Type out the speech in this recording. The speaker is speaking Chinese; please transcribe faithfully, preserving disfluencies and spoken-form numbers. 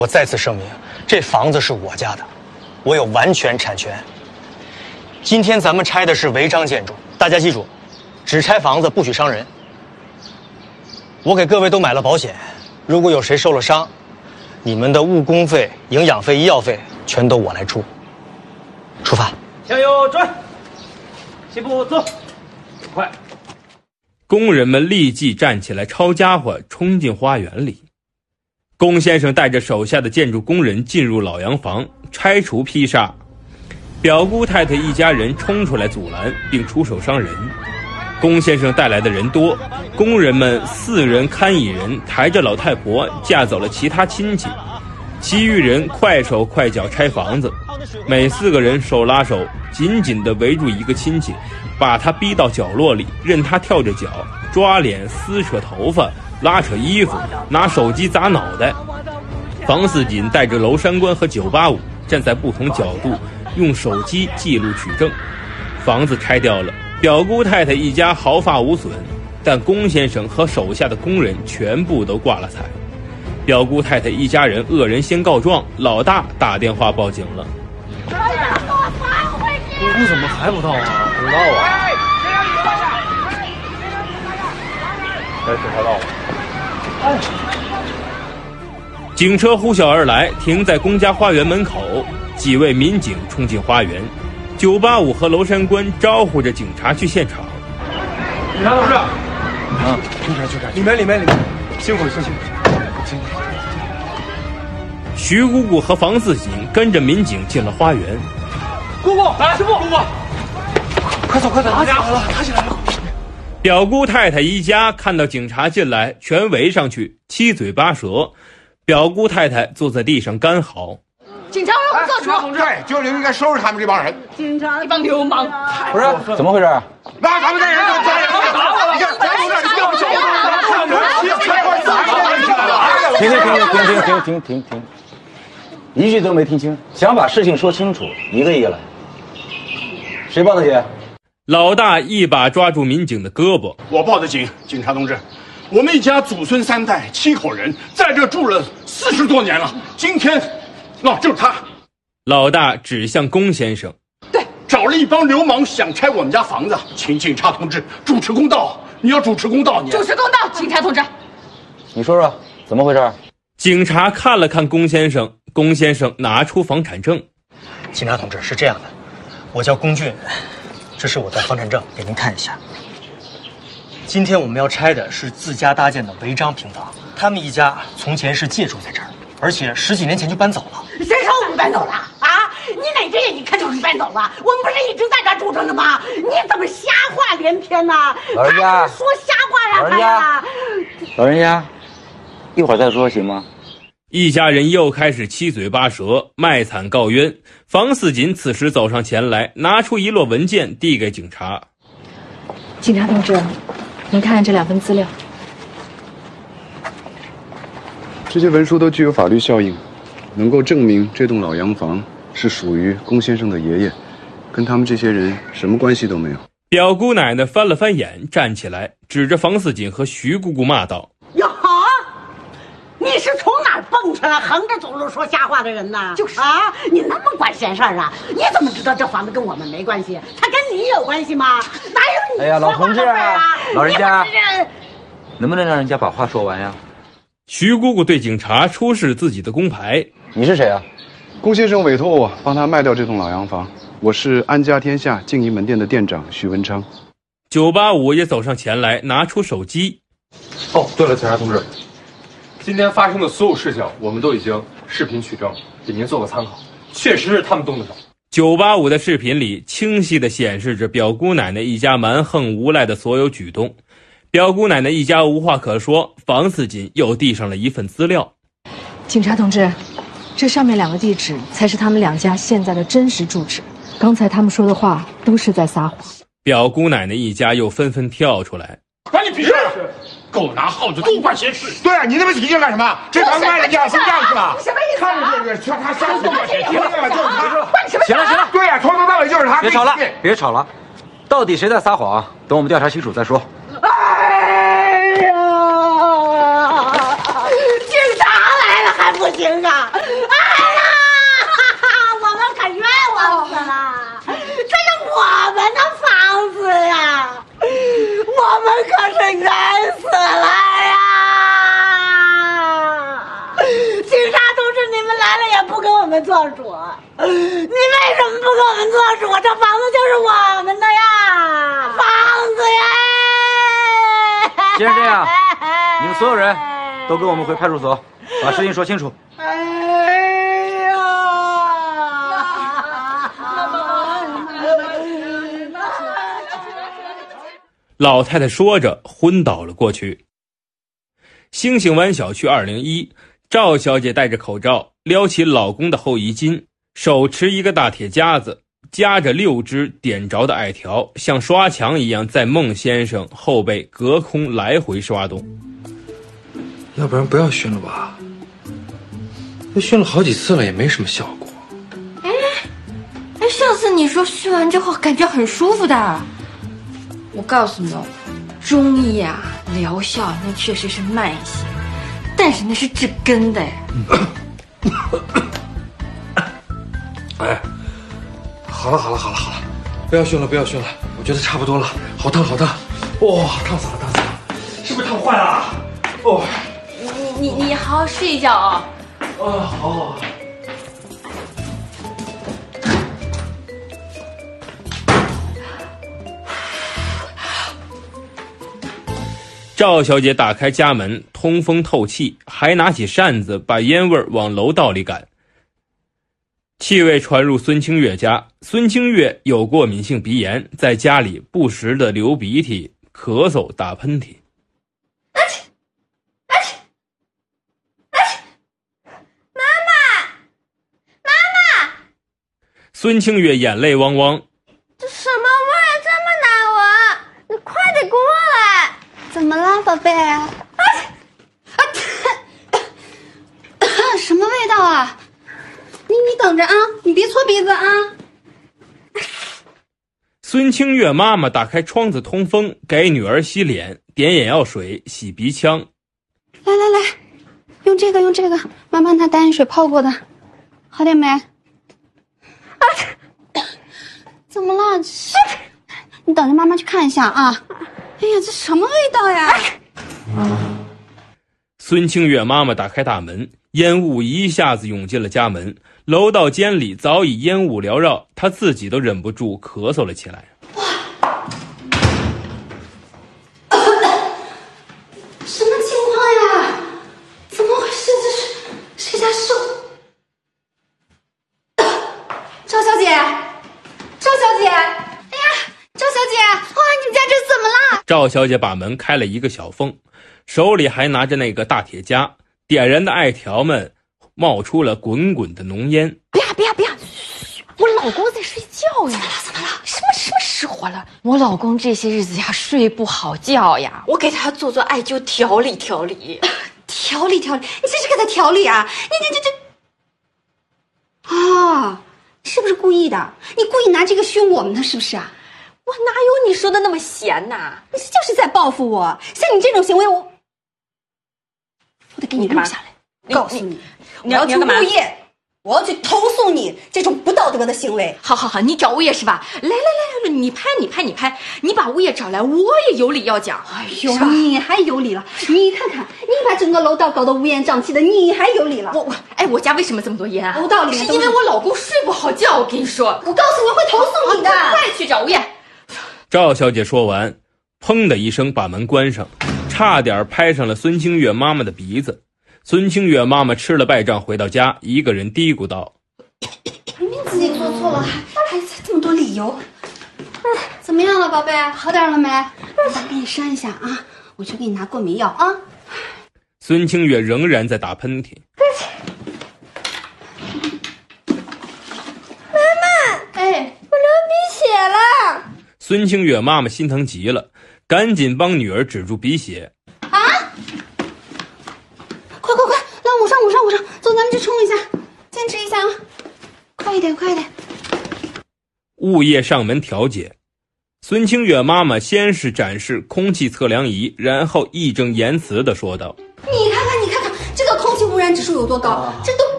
我再次声明，这房子是我家的，我有完全产权。今天咱们拆的是违章建筑，大家记住，只拆房子不许伤人。我给各位都买了保险，如果有谁受了伤，你们的误工费、营养费、医药费全都我来出。出发， 向右转，齐步走，快！ 工人们立即站起来，抄家伙，冲进花园里。龚先生带着手下的建筑工人进入老洋房，拆除劈杀。表姑太太一家人冲出来阻拦，并出手伤人。龚先生带来的人多，工人们四人看一人，抬着老太婆架走了其他亲戚，其余人快手快脚拆房子。每四个人手拉手，紧紧地围住一个亲戚，把他逼到角落里，任他跳着脚，抓脸、撕扯头发、拉扯衣服，拿手机砸脑袋。房四锦带着娄山官和九八五站在不同角度，用手机记录取证。房子拆掉了，表姑太太一家毫发无损，但龚先生和手下的工人全部都挂了彩。表姑太太一家人恶人先告状，老大打电话报警了。 姑姑怎么还不到啊？不知道啊。哎，警察到了。哎。 警车呼啸而来，停在龚家花园门口。几位民警冲进花园，九八五和娄山官招呼着警察去现场。 警察同志， 啊，就这就这， 里面里面里面，辛苦辛苦。 徐姑姑和房四锦跟着民警进了花园。 姑姑，来，师傅，姑姑，快走快走， 打起来了，打起来了！ 表姑太太一家看到警察进来，全围上去，七嘴八舌。表姑太太坐在地上干嚎。 警察让我做主， 同志，就应该收拾他们这帮人。 警察一帮流氓！ 不是，怎么回事？那咱们这人就家人都打我了！你看，咱们这要走，停停停停停停停停停，一句都没听清，想把事情说清楚，一个一个来。谁报的警？ 老大一把抓住民警的胳膊。 我报的警，警察同志。我们一家祖孙三代七口人在这住了四十多年了，今天哦，就是他。 老大指向龚先生， 对，找了一帮流氓想拆我们家房子，请警察同志主持公道，你要主持公道，你主持公道，警察同志。 你说说怎么回事？ 警察看了看龚先生，龚先生拿出房产证。 警察同志，是这样的，我叫龚俊，这是我的房产证，给您看一下。今天我们要拆的是自家搭建的违章平房，他们一家从前是借住在这儿，而且十几年前就搬走了。 谁说我们搬走了啊？你哪只眼一看就是搬走了？我们不是一直在这儿住着呢吗？你怎么瞎话连篇呢？ 老人家说瞎话呀！ 老人家，老人家，一会儿再说行吗？ 一家人又开始七嘴八舌，卖惨告冤。房四锦此时走上前来，拿出一摞文件递给警察。 警察同志，您看看这两份资料。 这些文书都具有法律效应，能够证明这栋老洋房是属于龚先生的爷爷，跟他们这些人什么关系都没有。 表姑奶奶翻了翻眼，站起来，指着房四锦和徐姑姑骂道： 哟，你是从哪儿蹦出来横着走路说瞎话的人呢？就是啊，你那么管闲事儿啊？你怎么知道这房子跟我们没关系？它跟你有关系吗？哪有你？ 哎呀，老同志啊，老人家， 人能不能让人家把话说完呀？ 徐姑姑对警察出示自己的工牌。 你是谁啊？ 龚先生委托我帮他卖掉这栋老洋房，我是安家天下静怡门店的店长徐文昌。 九八五也走上前来，拿出手机。 哦，对了，警察同志，今天发生的所有事情我们都已经视频取证，给您做个参考，确实是他们动的手。 九八五的视频里清晰地显示着表姑奶奶一家蛮横无赖的所有举动。表姑奶奶一家无话可说，房四锦又递上了一份资料。 警察同志，这上面两个地址才是他们两家现在的真实住址，刚才他们说的话都是在撒谎。 表姑奶奶一家又纷纷跳出来， 关你屁事！狗拿耗子，多管闲事。 对啊，你那么提劲干什么？这房卖了你要分账是吧？ 什么意思看着这个，劝他下去多管闲事，就是他。 关你什么事？ 行了行了，对呀，从头到尾就是他。别吵了，别吵了，到底谁在撒谎？等我们调查清楚再说。 哎呀，警察来了还不行啊！ 呀，我们可冤枉死了！这是我们的房子呀，我们可是冤死了呀！警察同志，你们来了也不给我们做主，你为什么不给我们做主？这房子就是我们的呀，房子呀！ 既然这样，你们所有人都跟我们回派出所，把事情说清楚。 哎呀！ 老太太说着昏倒了过去。星星湾小区二零一，赵小姐戴着口罩，撩起老公的后衣襟，手持一个大铁夹子，夹着六只点着的艾条，像刷墙一样在孟先生后背隔空来回刷动。 要不然不要熏了吧，那熏了好几次了也没什么效果。 哎哎，上次你说熏完之后感觉很舒服的，我告诉你哦，中医呀、啊、疗效那确实是慢一些，但是那是治根的。 哎，好了好了好了好了，不要熏了不要熏了，我觉得差不多了。好烫好烫，哇、哦，烫死了烫死了，是不是烫坏了？哦， 你你你好好睡一觉啊、 哦。啊，好好。 赵小姐打开家门，通风透气，还拿起扇子把烟味往楼道里赶。气味传入孙清月家，孙清月有过敏性鼻炎，在家里不时的流鼻涕、咳嗽、打喷嚏。 阿嚏阿嚏阿嚏！妈妈，妈妈！ 孙清月眼泪汪汪。 这什么味儿这么难闻？你快点过来！ 怎么了，宝贝？啊啊！什么味道啊？你你等着啊，你别搓鼻子啊！ 孙清月妈妈打开窗子通风，给女儿洗脸，点眼药水，洗鼻腔。 来来来，用这个用这个，妈妈拿淡盐水泡过的，好点没？啊！怎么了？你等着妈妈去看一下啊！哎呀，这什么味道呀？ 孙清月妈妈打开大门，烟雾一下子涌进了家门，楼道间里早已烟雾缭绕，她自己都忍不住咳嗽了起来。 哇！什么情况呀？怎么回事？这是谁家受？赵小姐，赵小姐，哎呀，赵小姐，哇，你们家这怎么了？ 赵小姐把门开了一个小缝，手里还拿着那个大铁夹，点燃的艾条们冒出了滚滚的浓烟。 不要不要不要！我老公在睡觉呀！ 怎么了？怎么了？ 什么什么失火了？我老公这些日子呀睡不好觉呀，我给他做做艾灸调理调理。 调理调理？你这是给他调理啊？你这这这……哦，你是不是故意的？你故意拿这个熏我们的，是不是啊？ 我哪有你说的那么闲呐？ 你就是在报复我！像你这种行为，我我得给你录下来，告诉你， 你要去物业，我要去投诉你这种不道德的行为。 好好好，你找物业是吧？来来来来，你拍你拍你拍，你把物业找来，我也有理要讲。 哎呦，你还有理了？你看看，你把整个楼道搞得乌烟瘴气的，你还有理了？ 我我哎，我家为什么这么多烟啊？ 楼道里是因为我老公睡不好觉。我跟你说， 我告诉你会投诉你的。 快去找物业。 赵小姐说完，砰的一声把门关上，差点拍上了孙清月妈妈的鼻子。孙清月妈妈吃了败仗回到家，一个人嘀咕道： 明明自己做错了，还还这么多理由。怎么样了，宝贝？好点了没？我再给你扇一下啊，我去给你拿过敏药啊。 孙清月仍然在打喷嚏。 妈妈，哎，我流鼻血了。 孙清月妈妈心疼极了，赶紧帮女儿止住鼻血。 啊！快快快，来捂上捂上捂上，走，咱们去冲一下，坚持一下啊！快一点，快一点。 物业上门调解，孙清月妈妈先是展示空气测量仪，然后义正言辞地说道： 你看看，你看看，这个空气污染指数有多高？这都